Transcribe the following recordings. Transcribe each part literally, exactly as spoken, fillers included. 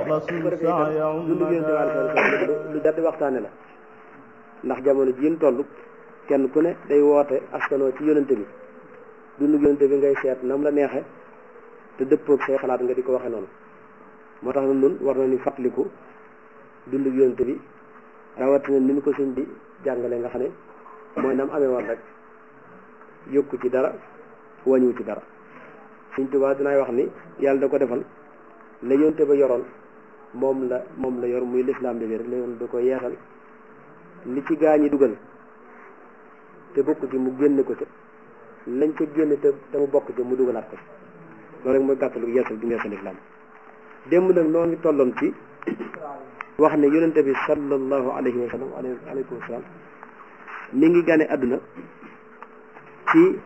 ko defee itam dundu yonente bi alayhi salaam lu jar di waxtaane la ndax jamono jiin toll kenn ku ne day woote askanoo ci yonente bi dundu yonente bi ngay seet nam la neexe te dëppoog say xalaat nga di ko waxe noonu moo tax na nun war na ni fàttaliku dundu yonente bi rawatina ni ñu ko sëñ bi jàngale nga xam ne mooy nam amee woon rek yokku ci dara wañu ci dara Sëñ Tuubaa dinaay wax ni yàlla da ko defal la yonente ba yoroon moom la moom la yor muy lislaam bi rek la yoon da ko yeesal li ci gaa ñi dugal te bokk ci mu génne ko ca lañ ca génne te te mu bokk ci mu dugalaat ko loolu rek mooy gàttalu yeesal bi yeesal lislaam démb nag noo ngi tolloon ci wax ne yonente bi sallallahu alayhi wa sallam aleykum salaam mi ngi gane àdduna ci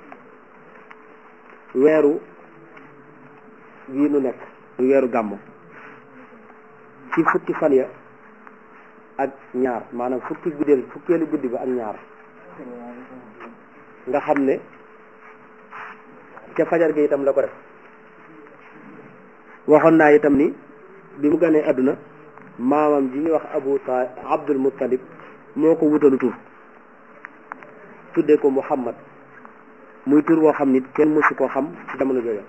weeru wii nu nekk muy weeru gàmmu ci fukki fan ya ak ñaar maanaam fukki guddeel fukkeelu guddi ba ak ñaar nga xam ne ca fajar gi itam la ko def waxoon naa itam ni bi mu ganee àdduna maamam ji ñuy wax abu ta abdul muttalib moo ko wutalu tur tuddee ko muhammad muy tur woo xam nit kenn mësu koo xam ci jamono jooju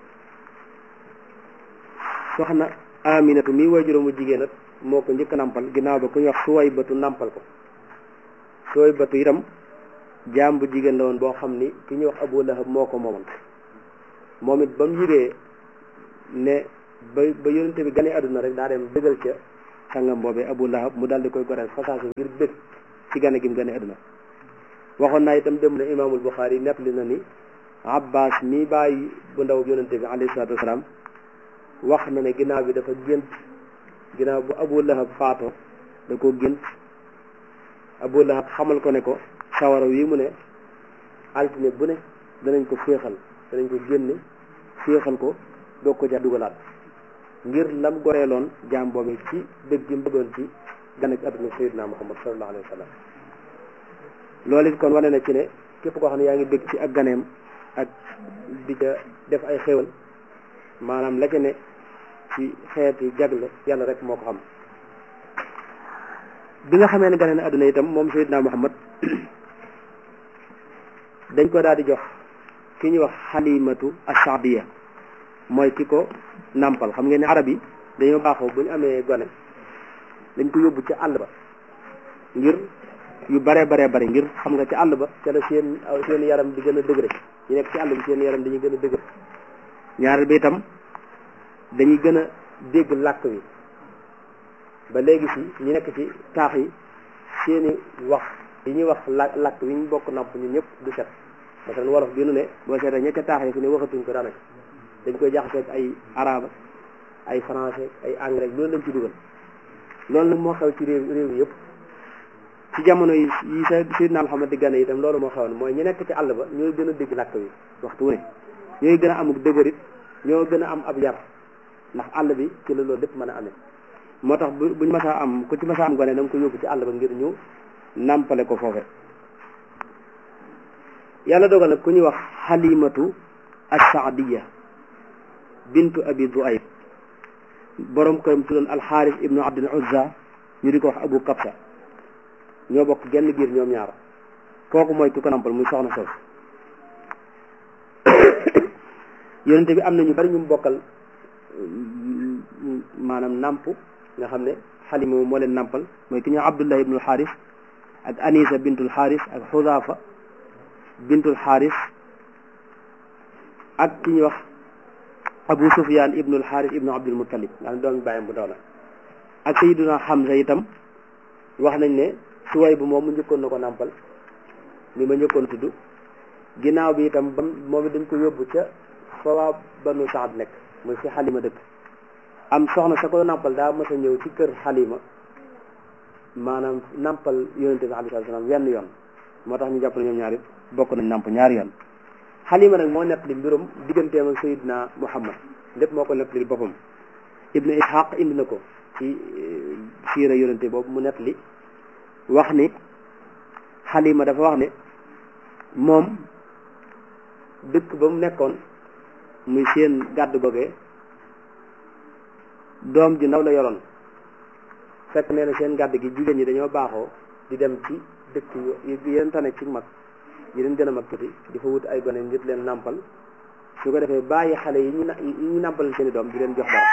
soxna aminatu mi way juróomu jigéen at moo ko njëkk a nàmpal ginnaaw ba ku ñuy wax suway batu nàmpal ko suway batu itam jaam bu jigéen la woon boo xam ni ki ñuy wax abu lahab moo ko moomoon moom it ba mu yiree ne ba ba yonente bi gane àdduna rek daa dem dëggal ca sangam boobee abu lahab mu daal di koy goreel fasaase ngir bëgg ci gane gi mu gane àdduna waxoon naa itam dem na imaamul buxaari nettali na ni abbas mi bàyyi bu ndaw yonente bi alayhi salaatu wasalaam wax na ne ginnaaw bi dafa gént ginnaaw bu abu lahab faatoo da ko gént abu lahab xamal ko ne ko sawara wi mu ne altine bu ne danañ ko féexal danañ ko génne féexal ko doog ko ja dugalaat ngir lam goreeloon jaam boobu ci dëgg gi mu bëggoon ci gan ak àdduna sayyidina muhammad sallallahu alayhi wa sallam loolu it kon wane na ci ne képp koo xam ne yaa ngi bëgg ci ak ganeem ak di ca def ay xéwal maanaam la ca ne ci xeeti jagle yàlla rek moo ko xam bi nga xamee ne gane na àdduna itam moom sayyidina muhammad dañ ko daal di jox ki ñuy wax xalimatu as-saadiya mooy ki ko nàmpal xam ngeen ne arab yi dañoo baaxoo bu ñu amee gone dañ ko yóbbu ci àll ba ngir yu bare bare bare ngir xam nga ci àll ba ca la seen seen yaram di gën a dëgëre ñu nekk ci àll bi seen yaram dañuy gën a dëgëre ñaareel bi itam dañuy gën a dégg làkk wi ba léegi si ñu nekk ci taax yi seeni wax yi ñuy wax la làkk wi ñu bokk namp ñu ñëpp du set parce que wolof bi nu ne boo seetee ña ca taax yi fi ne waxatuñ ko daanaka dañ koy jaxasee ak ay arabe ay français ay anglais loolu lañ ci dugal loolu nag moo xew ci réew réew yëpp ci jamono yi yi sa Seydina Muhammad di gane itam loolu moo xewoon mooy ñu nekk ci àll ba ñooy gën a dégg làkk wi waxtu wu ne ñooy gën a amuk dëgërit ñoo gën a am ab yar ndax àll bi ci la loolu lépp mën a amee moo tax bu buñ masaa am ku ci masaa am gone da nga ko yóbbu ci àll ba ngir ñu nàmpale ko foofe yàlla dogal nag ku ñuy wax xalimatu as-saadiya bintu abi duayb borom këram tuddoon alxaaris ibnu abdul uzza ñu di ko wax abu kabsa ñoo bokk genn giir ñoom ñaar kooku mooy ki ko nampal muy soxna sos yonente bi am na ñu bari ñu bokkal maanaam namp nga xam ne xalima moo leen nampal mooy ki ñu abdullah ibnul xaaris ak anisa bintul xaaris ak xudaafa bintul xaaris ak ki ñuy wax abu sufyan ibnul xaaris ibnu abdul muttalib nga xam ne doomi bàyyam bu ndaw la ak sayiduna xamsa itam wax nañ ne suway bu moom mu njëkkoon na ko nàmpal mi ma njëkkoon tudd ginnaaw bi itam ba moom it dañ ko yóbbu ca fa waa banu saad nekk muy fi xalima dëkk am soxna sa ko nàmpal daa mas a ñëw ci kër xalima maanaam nàmpal yonente bi alayhi salaam wenn yoon moo tax ñu jàpp ne ñoom ñaari bokk nañ nàmp ñaari yoon xalima nag moo nettali mbirum digganteem ak sayidna muhammad lépp moo ko nettali boppam ibnu ishaq indi na ko ci siira yonente boobu mu nettali wax ni xalima dafa wax ne moom dëkk ba mu nekkoon muy seen gàdd googee doom ji ndaw la yoroon fekk nee na seen gàdd gi jigéen ñi dañoo baaxoo di dem ci dëkk yu yéen tane ci mag yi leen gën a mag tuuti di fa wut ay gone ngir leen nàmpal su ko defee bàyyi xale yi ñu yi ñu nàmpal seen i doom di leen jox dara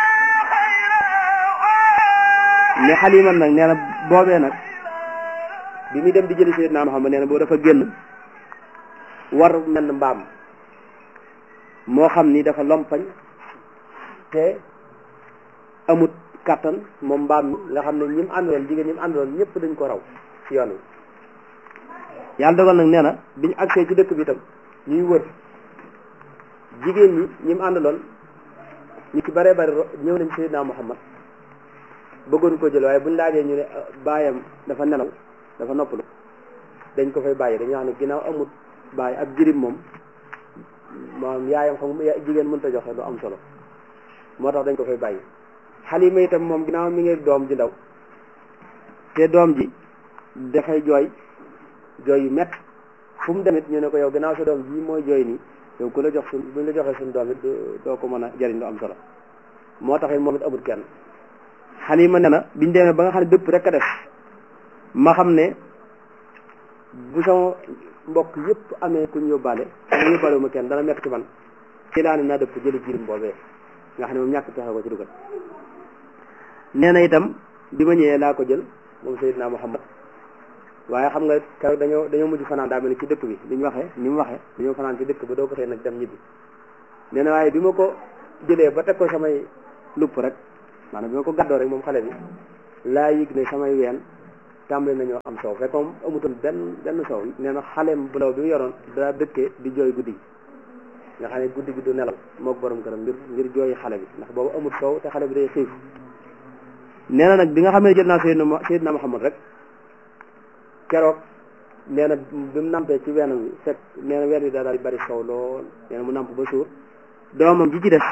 ne Xalima nag nee na boobee nag bi muy dem di jëli Seydina Muhammad nee na boo dafa génn war menn mbaam moo xam ni dafa lompañ te amut kàttan moom mbaam mi nga xam ne ñi mu àndaloon jigéen ñi mu àndaloon ñëpp dañ ko raw ci yoon wi yàlla dogal nag nee na biñu agsee ci dëkk bi itam ñuy wër jigéen ñi ñi mu àndaloon ñu ci bare bare ñëw nañ Seydina Muhammad bëggoon ko jël waaye buñ laajee ñu ne baayam dafa nelaw dafa noppalu dañ ko fay bàyyi dañuy wax ne ginnaaw amut bàyyi ak jirim moom maanaam yaayam xam jigéen mënta joxe lu am solo moo tax dañ ko fay bàyyi Xalima itam moom ginnaaw mi ngi doom ji ndaw te doom ji dafay jooy jooy yu métti fu mu demit ñu ne ko yow ginnaaw sa doom ji mooy jooy nii yow ku la jox suñ buñ la joxee suñ doom it doo ko mën a jëriñ lu am solo moo tax it moom it amut kenn Xalima ne na biñ demee ba nga xam ne bépp rek a def ma xam ne bu sama mbokk yëpp amee kuñ yóbbaale sama yóbbaale ma kenn dana métti ci man ci laa ne naa dëpp jëli jirim boobee nga xam ne moom ñàkk pexe ko ci dugal nee na itam bi ma ñëwee laa ko jël moom Seydina Muhammad waaye xam nga keroog dañoo dañoo mujj fanaan daa mel ni ci dëkk bi li ñu waxee ni mu waxee dañoo fanaan ci dëkk ba doo ko tey nag dem ñibbi nee na waaye bi ma ko jëlee ba teg ko samay lupp rek maanaam bi ma ko gàddoo rek moom xale bi laa yëg ne samay ween tàmbali nañoo am soow fekk moom amutoon benn benn soow nee na xaleem bu ndaw bi mu yoroon daa dëkkee di jooy guddi gi nga xam ne guddi gi du nelaw mook borom këram ngir ngir jooyi xale bi ndax boobu amut soow te xale bi day xiif nee na nag bi nga xam ne jël naa Seydina Seydina Muhammad rek keroog nee na bi mu nampee ci weenam wi fekk nee na ween wi daa daal di bari soow lool nee na mu namp ba suur doomam ji ci des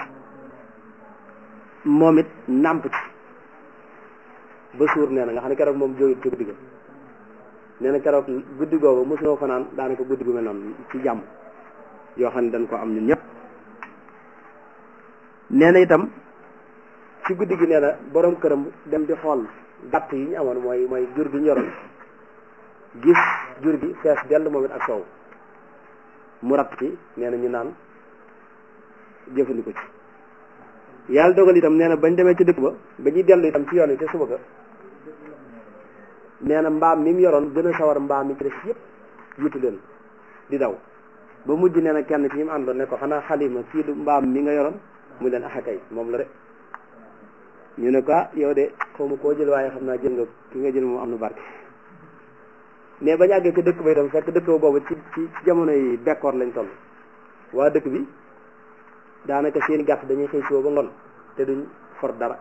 moom it namp ci ba suur nee na nga xam ne keroog moom jógit ci guddi ga nee na keroog guddi googu mosunoo fanaan daanaka guddi gu mel noonu ci jàmm yoo xam ne dañ ko am ñun ñëpp nee na itam ci guddi gi nee na borom këram dem di xool gàtt yi ñu amoon mooy mooy jur gi ñu yoroon gis jur gi fees dell moom it ak soow mu ratt ci nee na ñu naan jëfandiku ci yàlla dogal itam nee na bañ demee ci dëkk ba ba ñuy dellu itam ci yoon yi te suba ga nee na mbaam mi mu yoroon gën a sawar mbaam mi ci des yëpp jiitu leen di daw ba mujj nee na kenn ci ñi mu àndoon ne ko xanaa Xalima kii du mbaam mi nga yoroon mu leen axakay moom la de ñu ne ko ah yow de xaw ma koo jël waaye xam naa jël nga ki nga jël moom am na barke mais bañ àggee ci dëkk ba itam fekk dëkk ba boobu ci ci jamono yi bekkoor lañ toll waa dëkk bi daanaka seen gàtt dañuy xëy soo ba ngoon te duñ for dara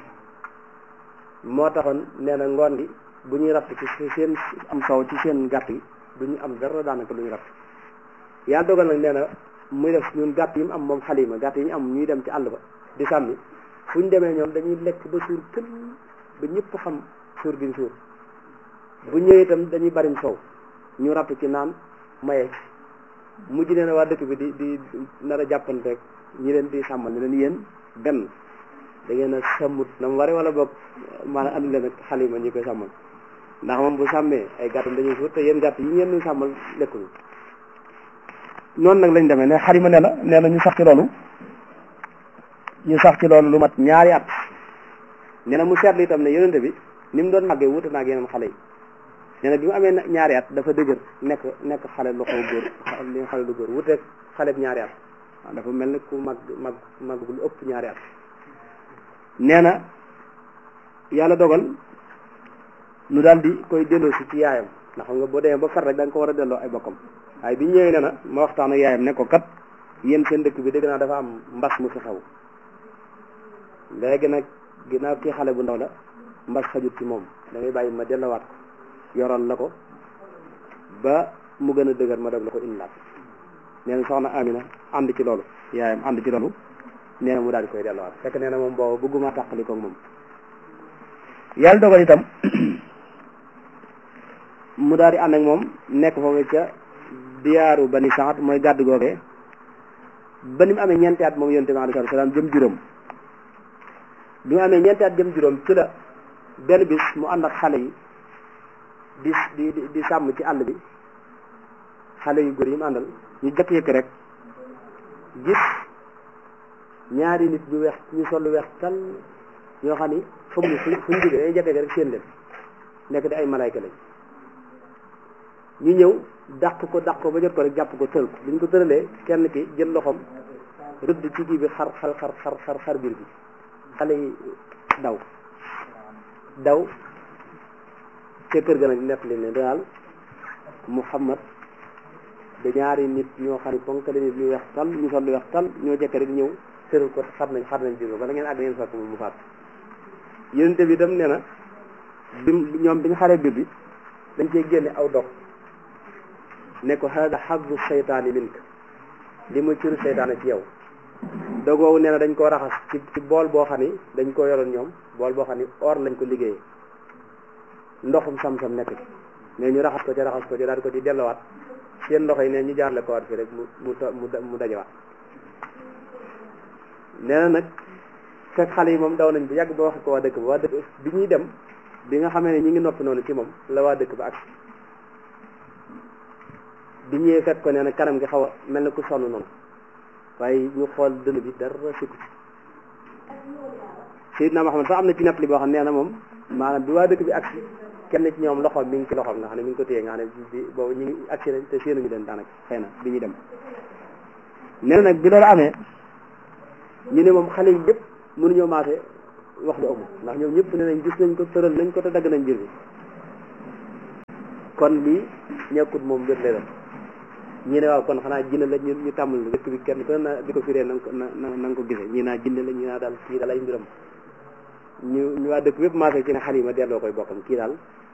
moo taxoon nee na ngoon gi bu ñuy ratt ci seen am soow ci seen gàtt yi duñu am dara daanaka lu ñu ratt yàlla dogal nag nee na muy def ñun gàtt yi mu am moom Xalima gàtt yi ñu am ñuy dem ci àll ba di sàmmi fu ñu demee ñoom dañuy lekk ba suur kën ba ñëpp xam suur giñ suur bu ñëwee itam dañuy bariñ soow ñu ratt ci naan maye mujj nee na waa dëkk bi di di nar a jàppanteeg ñi leen di sàmmal ne leen yéen benn da ngeen a sàmmut na mu wari wala boog maanaam andi leen ak Xalima ñi koy sàmmal ndax moom bu sàmmee ay gàttam dañuy suur te yéen gàtt yi ngeen di sàmmal lekkuñu noonu nag lañ demee ne Xalima nee na nee na ñu sax ci loolu ñu sax ci loolu lu mat ñaari at nee na mu seetlu itam ne yonente bi ni mu doon màggee wuute naag yeneen xale yi nee na bi mu amee ñaari at dafa dëgër nekk nekk xale lu xaw góor li xale lu góor wuuteeg xale bi ñaari at waaw dafa mel ni ku mag mag mag lu ëpp ñaari at nee na yàlla dogal nu daal di koy delloo si ci yaayam ndax xam nga boo demee ba fer rek da nga ko war a delloo ay bokkam waaye bi ñëwee nee na ma waxtaan ak yaayam ne ko kat yéen seen dëkk bi dégg naa dafa am mbas mu fi xew léegi nag ginnaaw kii xale bu ndaw la mbas xajut ci moom da ngay bàyyi ma dellowaat ko yoroon la ko ba mu gën a dëgër ma dog la ko indilaat nee na soxna Amina ànd ci loolu yaayam ànd ci loolu nee na mu daal di koy dellowaat fekk nee na moom boobu bëgguma tàqali ko moom yàlla dogal itam mu daal di ànd ak moom nekk foofu ca diyaaru bani saat mooy gàdd googee ba ni mu amee ñeenti at moom yonent bi alayhi salaam jëm juróom bi mu amee ñeenti at jëm juróom ci la benn bis mu ànd ak xale yi di di di sàmm ci àll bi xale yu góor yi mu àndal ñu jëkk-yëkk rek gis ñaari nit ñu weex ñu sol lu weex tal ñoo xam ni xamuñu fu fu ñu jógee dañuy jëkk rek seen leen nekk di ay malayka lañ ñu ñëw dàq ko dàq ko ba jot ko rek jàpp ko tël ko bi ñu ko tëralee kenn ki jël loxoom rëdd ci kii bi xar xar xar xar xar xar biir bi xale yi daw daw ca kër ga nag nekk li ne daal Muhammad da ñaari nit ñoo xam ne ponkale nit ñu weex tal ñu sol lu weex tal ñoo jëkk rek ñëw tëral ko xar nañ xar nañ biir ba bala ngeen àgg ngeen fekk mu faat yonente bi itam nee na bi ñoom bi ñu xaree biir bi dañ cee génne aw dog ne ko hada xazu seytaani mink li ma cëru seytaane ci yow dogoowu nee na dañ koo raxas ci ci bool boo xam ni dañ koo yoroon ñoom bool boo xam ni or lañ ko liggéeyee ndoxum sam-sam nekk ci mais ñu raxas ko ci raxas ko ci daal ko ci dellowaat seen loxo yi ne ñu jaarle ko waat fi rek mu mu mu dajawaat nee na nag fekk xale yi moom daw nañ bu yàgg ba wax ko waa dëkk ba waa dëkk bi ñuy dem bi nga xamee ne ñi ngi noppi noonu ci moom la waa dëkk ba ak bi ñëwee fekk ko nee na kanam gi xaw a mel na ku sonn noonu waaye ñu xool dënn bi dara sikku ci Seydina Muhammad sax am na ci nepp li boo xam nee na moom maanaam bi waa dëkk bi agsi kenn ci ñoom loxoom mi ngi ci loxoom nga xam ne mi ngi ko téye nga xam ne bi boobu ñu ngi agsi nañ te séenuñu leen daanaka xëy na bi ñuy dem nee na nag bi loolu amee ñu ne moom xale yi yëpp mënuñoo maase wax lu amul ndax ñoom ñëpp ne nañ gis nañ ko tëral nañ ko te dagg nañ mbir bi kon lii ñekkut moom mbir lay doon ñi ne waaw kon xanaa jinne la ñu ñu tàmmal dëkk bi kenn ko na di ko firee na nga ko na na nga ko gisee ñii naa jinne la ñii naa daal kii daal ay mbiram ñu ñu waa dëkk bépp maase ci ne Xalima delloo koy bokkam kii daal